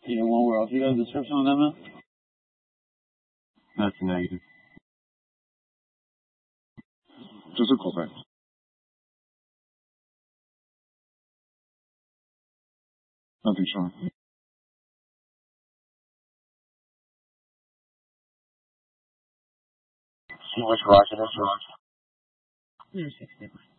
Do you want where else you got a description on that, man? That's negative. 就是口袋。Nothing showing. See which rocket is yours? Yeah, 60.